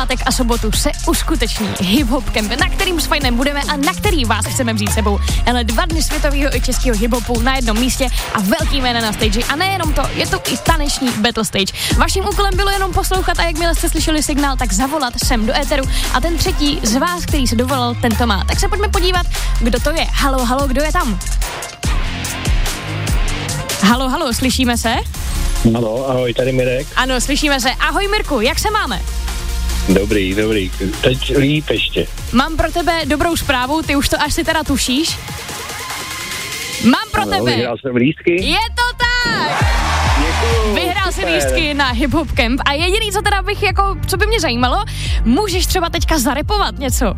pátek a sobotu se uskuteční hip-hop camp, na kterým s Fajnem budeme a na který vás chceme vzít sebou. Ale 2 dny světového i českého hip-hopu na jednom místě a velký jména na stage. A nejenom to, je to i taneční battle stage. Vaším úkolem bylo jenom poslouchat a jakmile jste slyšeli signál, tak zavolat sem do éteru. A ten třetí z vás, který se dovolal, ten to má. Tak se pojďme podívat, kdo to je. Halo, halo, kdo je tam? Halo, halo, slyšíme se? Halo, ahoj, tady Mirek. Ano, slyšíme se. Ahoj Mirku, jak se máme? Dobrý. Teď líp ještě. Mám pro tebe dobrou zprávu, ty už to asi teda tušíš. Mám pro tebe. Vyhrál jsem lístky. Je to tak! Děkuju. Vyhrál si lístky na Hip Hop Camp a jediný, co teda bych co by mě zajímalo, můžeš třeba teďka zarepovat něco.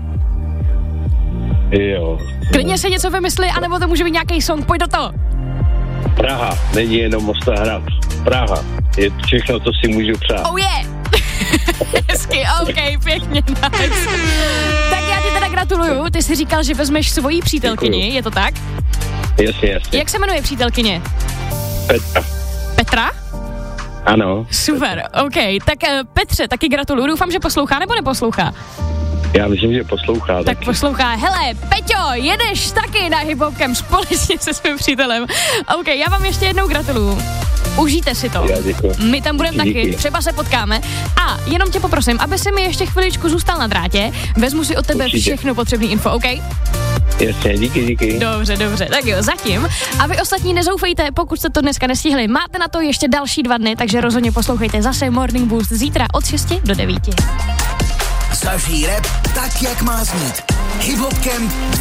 Jo. Klidně si něco vymysli, anebo to může být nějaký song, pojď do toho. Praha, není jenom Mostahrad. Praha je všechno, co si můžu přát. Oh yeah! Hezky, ok, pěkně, nice. Tak já ti teda gratuluju, ty jsi říkal, že vezmeš svoji přítelkyni, Děkuju. je to tak? Jasně. Jak se jmenuje přítelkyně? Petra. Petra? Ano. Super, ok, tak Petře, taky gratuluju, doufám, že poslouchá nebo neposlouchá? Já myslím, že poslouchá. Tak taky. poslouchá. Hele, Peťo, jedeš taky na Hip Hop Camp společně se svým přítelem. Ok, já vám ještě jednou gratuluju. Užijte si to. Já děkuji. My tam budeme taky, třeba se potkáme. A jenom tě poprosím, aby se mi ještě chviličku zůstal na drátě. Vezmu si od tebe všechno potřebné info, ok? Jasně, díky. Dobře, tak jo, zatím. A vy ostatní nezoufejte, pokud jste to dneska nestihli. Máte na to ještě další 2 dny, takže rozhodně poslouchejte zase Morning Boost zítra od 6 do 9. Zažij rap tak, jak má znít. Hip Hop Camp